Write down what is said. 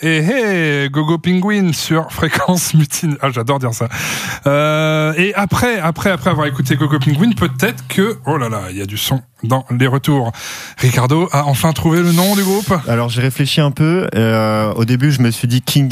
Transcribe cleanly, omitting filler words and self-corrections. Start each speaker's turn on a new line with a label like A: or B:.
A: Et Gogo Penguin sur Fréquence Mutine. Ah, j'adore dire ça. Et après avoir écouté Gogo Penguin, peut-être que, oh là là, il y a du son dans les retours. Ricardo a enfin trouvé le nom du groupe.
B: Alors j'ai réfléchi un peu. Au début, je me suis dit King